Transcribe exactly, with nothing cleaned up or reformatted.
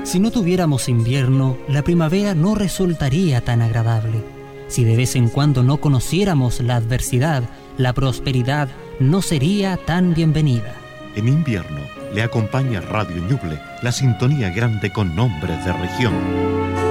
Si no tuviéramos invierno, la primavera no resultaría tan agradable. Si de vez en cuando no conociéramos la adversidad, la prosperidad no sería tan bienvenida. En invierno le acompaña Radio Ñuble, la sintonía grande con nombres de región.